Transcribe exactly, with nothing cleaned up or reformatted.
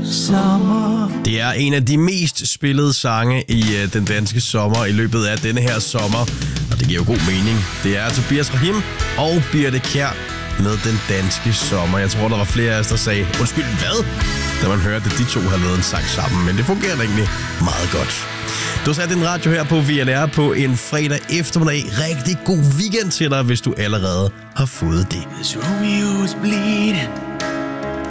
sommer. Det er en af de mest spillede sange i uh, den danske sommer i løbet af denne her sommer. Og det giver jo god mening. Det er Tobias Rahim og Birthe Kjær med Den Danske Sommer. Jeg tror, der var flere af os, der sagde, undskyld, hvad? Da man hørte, at de to har lavet en sang sammen. Men det fungerer egentlig meget godt. Du har sat din radio her på V N R på en fredag eftermiddag. Rigtig god weekend til dig, hvis du allerede har fået det. Romeo's bleeding.